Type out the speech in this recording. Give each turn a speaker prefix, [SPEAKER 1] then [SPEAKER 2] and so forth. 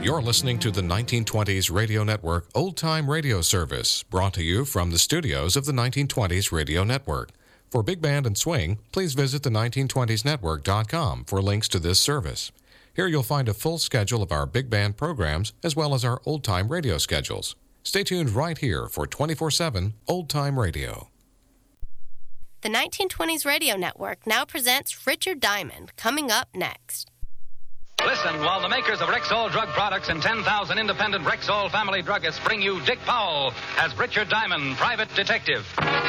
[SPEAKER 1] You're listening to the 1920s Radio Network Old Time Radio Service, brought to you from the studios of the 1920s Radio Network. For Big Band and Swing, please visit the 1920snetwork.com for links to this service. Here you'll find a full schedule of our Big Band programs as well as our Old Time Radio schedules. Stay tuned right here for 24/7 Old Time Radio.
[SPEAKER 2] The 1920s Radio Network now presents Richard Diamond, coming up next.
[SPEAKER 3] Listen while the makers of Rexall drug products and 10,000 independent Rexall family druggists bring you Dick Powell as Richard Diamond, private detective.